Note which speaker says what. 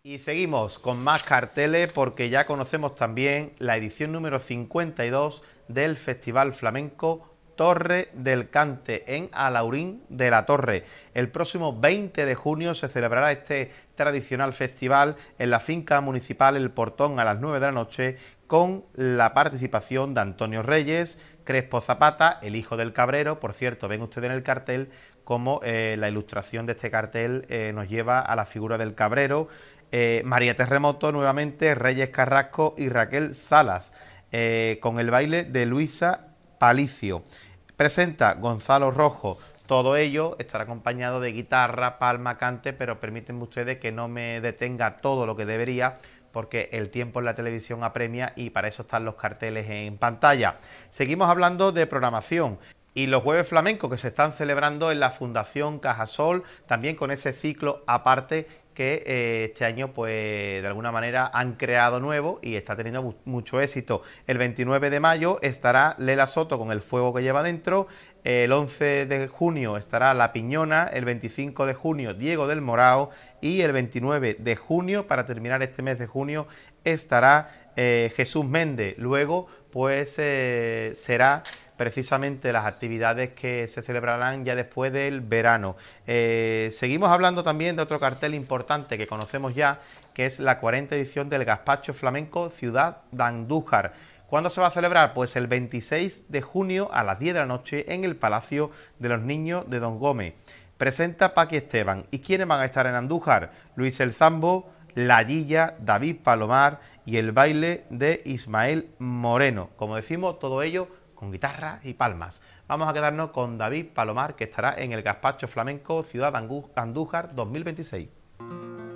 Speaker 1: Y seguimos con más carteles porque ya conocemos también la edición número 52 del Festival Flamenco Torre del Cante en Alhaurín de la Torre. El próximo 20 de junio se celebrará este tradicional festival en la finca municipal El Portón a las 9 de la noche con la participación de Antonio Reyes, Crespo Zapata, el hijo del Cabrero. Por cierto, ven ustedes en el cartel cómo la ilustración de este cartel nos lleva a la figura del Cabrero. María Terremoto nuevamente, Reyes Carrasco y Raquel Salas, con el baile de Luisa Palicio. Presenta Gonzalo Rojo. Todo ello estará acompañado de guitarra, palma, cante, pero permítanme ustedes que no me detenga todo lo que debería, porque el tiempo en la televisión apremia y para eso están los carteles en pantalla. Seguimos hablando de programación. Y los jueves flamencos que se están celebrando en la Fundación Cajasol, también con ese ciclo aparte que este año pues de alguna manera han creado nuevo y está teniendo mucho éxito. El 29 de mayo estará Lela Soto con El fuego que lleva dentro, el 11 de junio estará La Piñona, el 25 de junio Diego del Morao y el 29 de junio, para terminar este mes de junio, estará Jesús Méndez. Luego pues será precisamente las actividades que se celebrarán ya después del verano. Seguimos hablando también de otro cartel importante que conocemos ya, que es la 40ª edición del Gazpacho Flamenco Ciudad de Andújar. ¿Cuándo se va a celebrar? Pues el 26 de junio a las 10 de la noche en el Palacio de los Niños de Don Gómez. Presenta Paqui Esteban. ¿Y quiénes van a estar en Andújar? Luis el Zambo, La Guilla, David Palomar y el baile de Ismael Moreno. Como decimos, todo ello con guitarra y palmas. Vamos a quedarnos con David Palomar, que estará en el Gazpacho Flamenco Ciudad Andújar 2026.